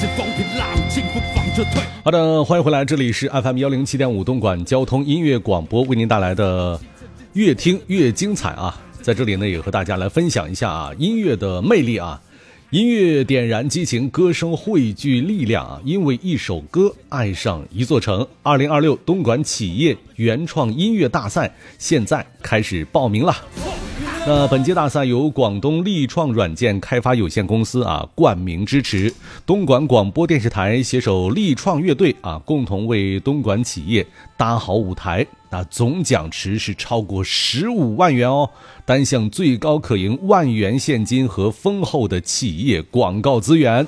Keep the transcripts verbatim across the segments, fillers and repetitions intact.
风平浪静，不妨就退。 好的，欢迎回来，这里是 F M 一零七点五 东莞交通音乐广播，为您带来的越听越精彩啊！在这里呢，也和大家来分享一下啊音乐的魅力啊。音乐点燃激情，歌声汇聚力量啊！因为一首歌爱上一座城。二零二六东莞企业原创音乐大赛现在开始报名了。那本届大赛由广东力创软件开发有限公司啊冠名支持，东莞广播电视台携手力创乐队啊，共同为东莞企业搭好舞台。那总奖池是超过十五万元哦，单项最高可赢万元现金和丰厚的企业广告资源。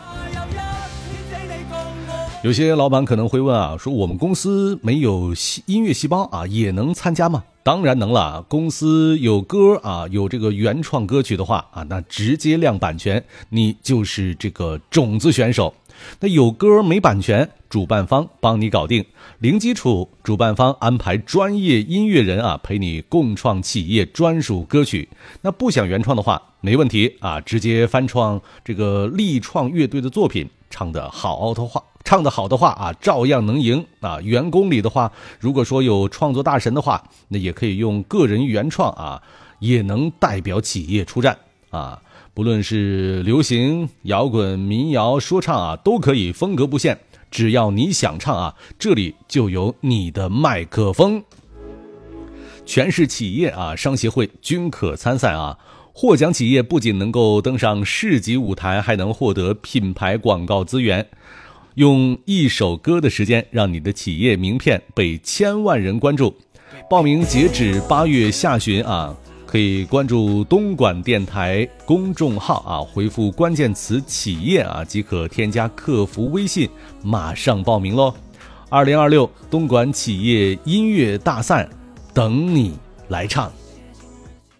有些老板可能会问啊，说我们公司没有音乐细胞啊，也能参加吗？当然能了，公司有歌啊，有这个原创歌曲的话啊，那直接亮版权，你就是这个种子选手。那有歌没版权，主办方帮你搞定，零基础，主办方安排专业音乐人啊陪你共创企业专属歌曲。那不想原创的话，没问题啊，直接翻创这个力创乐队的作品，唱得好的话。唱得好的话啊，照样能赢啊！员工里的话，如果说有创作大神的话，那也可以用个人原创啊，也能代表企业出战啊。不论是流行、摇滚、民谣、说唱啊，都可以，风格不限，只要你想唱啊，这里就有你的麦克风。全市企业啊、商协会均可参赛啊。获奖企业不仅能够登上市级舞台，还能获得品牌广告资源。用一首歌的时间，让你的企业名片被千万人关注。报名截止八月下旬啊，可以关注东莞电台公众号啊，回复关键词企业啊，即可添加客服微信，马上报名咯。二零二六东莞企业音乐大赛，等你来唱。